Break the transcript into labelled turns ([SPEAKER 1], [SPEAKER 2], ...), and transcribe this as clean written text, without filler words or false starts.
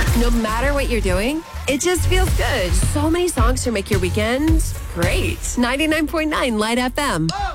[SPEAKER 1] No matter what you're doing, it just feels good. So many songs to make your weekend great. 99.9 Light FM.